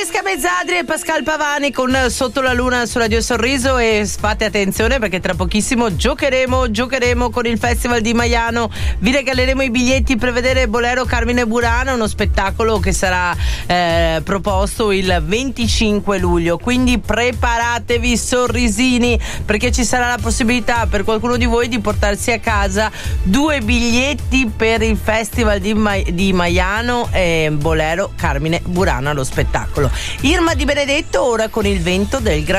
Francesca Mezzadri e Pascal Pavani con Sotto la Luna su Radio Sorriso, e fate attenzione perché tra pochissimo giocheremo con il Festival di Maiano. Vi regaleremo i biglietti per vedere Bolero Carmine Burana, uno spettacolo che sarà proposto il 25 luglio, quindi preparatevi sorrisini, perché ci sarà la possibilità per qualcuno di voi di portarsi a casa 2 biglietti per il Festival di Maiano e Bolero Carmine Burana, lo spettacolo. Irma Di Benedetto ora con Il vento del